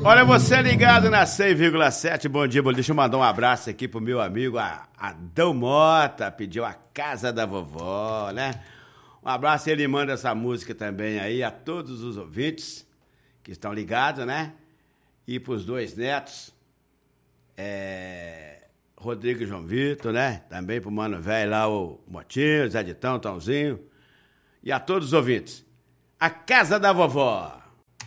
Olha, você ligado na 100,7, bom dia, deixa eu mandar um abraço aqui pro meu amigo Adão Mota, pediu a casa da vovó, né? Um abraço, ele manda essa música também aí a todos os ouvintes que estão ligados, né? E pros dois netos, Rodrigo e João Vitor, né? Também pro mano velho lá, o Motinho, o Zé Ditão, o Tãozinho. E a todos os ouvintes, a casa da vovó.